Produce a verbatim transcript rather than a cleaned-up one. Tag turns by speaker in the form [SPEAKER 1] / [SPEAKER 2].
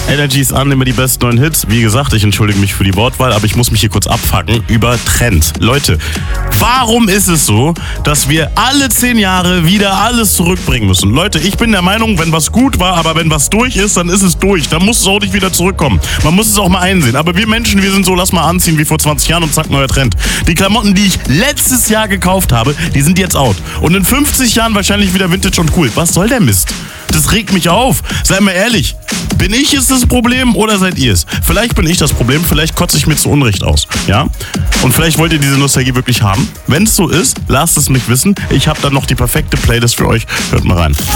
[SPEAKER 1] Energy ist an, immer die besten neuen Hits. Wie gesagt, ich entschuldige mich für die Wortwahl, aber ich muss mich hier kurz abfacken über Trends. Leute, warum ist es so, dass wir alle zehn Jahre wieder alles zurückbringen müssen? Leute, ich bin der Meinung, wenn was gut war, aber wenn was durch ist, dann ist es durch. Dann muss es auch nicht wieder zurückkommen. Man muss es auch mal einsehen. Aber wir Menschen, wir sind so, lass mal anziehen wie vor zwanzig Jahren und zack, neuer Trend. Die Klamotten, die ich letztes Jahr gekauft habe, die sind jetzt out. Und in fünfzig Jahren wahrscheinlich wieder Vintage und cool. Was soll der Mist? Das regt mich auf. Seid mal ehrlich. Bin ich es das Problem oder seid ihr es? Vielleicht bin ich das Problem, vielleicht kotze ich mir zu Unrecht aus. Ja? Und vielleicht wollt ihr diese Nostalgie wirklich haben. Wenn es so ist, lasst es mich wissen. Ich habe dann noch die perfekte Playlist für euch. Hört mal rein.